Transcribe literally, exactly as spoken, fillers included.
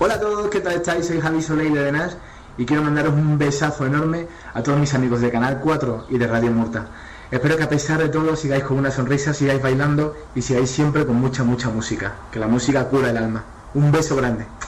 Hola a todos, ¿qué tal estáis? Soy Javi Soleil de Denas y quiero mandaros un besazo enorme a todos mis amigos de Canal cuatro y de Radio Murta. Espero que a pesar de todo sigáis con una sonrisa, sigáis bailando y sigáis siempre con mucha, mucha música. Que la música cura el alma. Un beso grande.